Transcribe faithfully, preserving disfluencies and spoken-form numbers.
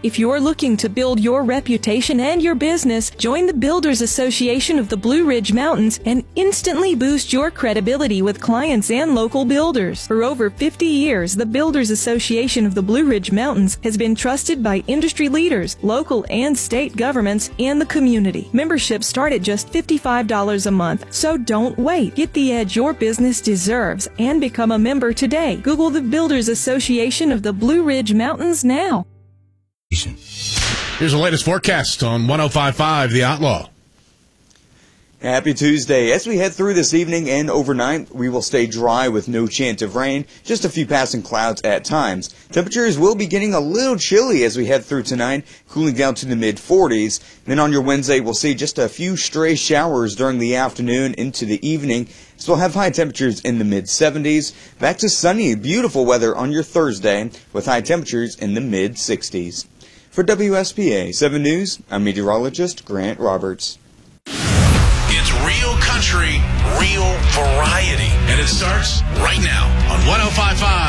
If you're looking to build your reputation and your business, join the Builders Association of the Blue Ridge Mountains and instantly boost your credibility with clients and local builders. For over fifty years, the Builders Association of the Blue Ridge Mountains has been trusted by industry leaders, local and state governments, and the community. Memberships start at just fifty-five dollars a month, so don't wait. Get the edge your business deserves and become a member today. Google the Builders Association of the Blue Ridge Mountains now. Here's the latest forecast on one oh five point five The Outlaw. Happy Tuesday. As we head through this evening and overnight, we will stay dry with no chance of rain, just a few passing clouds at times. Temperatures will be getting a little chilly as we head through tonight, cooling down to the mid forties. Then on your Wednesday, we'll see just a few stray showers during the afternoon into the evening. So we'll have high temperatures in the mid seventies. Back to sunny, beautiful weather on your Thursday with high temperatures in the mid sixties. For W S P A seven News, I'm meteorologist Grant Roberts. It's real country, real variety. And it starts right now on one oh five point five.